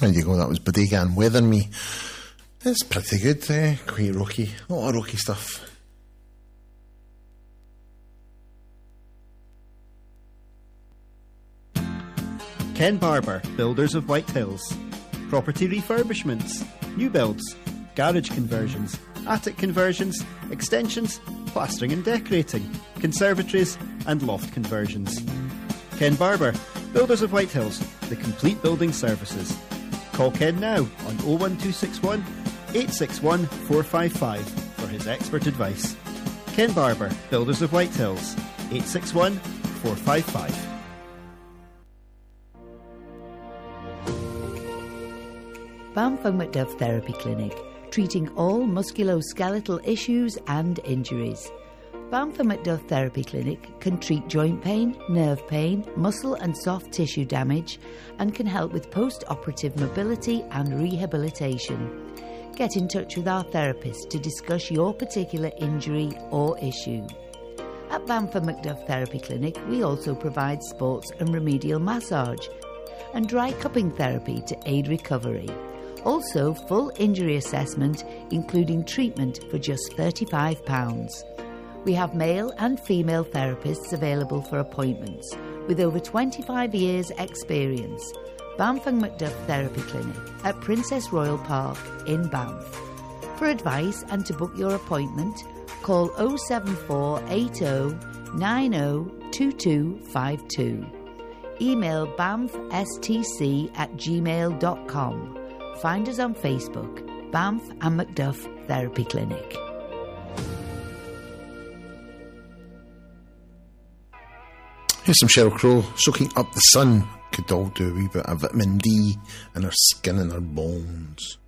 There you go, that was Bodegan Weather Me. It's pretty good, quite rocky. A lot of rocky stuff. Ken Barber, Builders of White Hills. Property refurbishments, new builds, garage conversions, attic conversions, extensions, plastering and decorating, conservatories and loft conversions. Ken Barber, Builders of White Hills, the complete building services. Call Ken now on 01261 861 455 for his expert advice. Ken Barber, Builders of White Hills, 861 455. Banff and Macduff Therapy Clinic, treating all musculoskeletal issues and injuries. Banff and Macduff Therapy Clinic can treat joint pain, nerve pain, muscle and soft tissue damage, and can help with post-operative mobility and rehabilitation. Get in touch with our therapist to discuss your particular injury or issue. At Banff and Macduff Therapy Clinic, we also provide sports and remedial massage and dry cupping therapy to aid recovery. Also, full injury assessment, including treatment for just £35. We have male and female therapists available for appointments, with over 25 years' experience. Banff and Macduff Therapy Clinic at Princess Royal Park in Banff. For advice and to book your appointment, call 07480 902252. Email banffstc@gmail.com. Find us on Facebook, Banff and Macduff Therapy Clinic. Here's some Sheryl Crow, Soaking Up the Sun. Could all do a wee bit of vitamin D in our skin and our bones.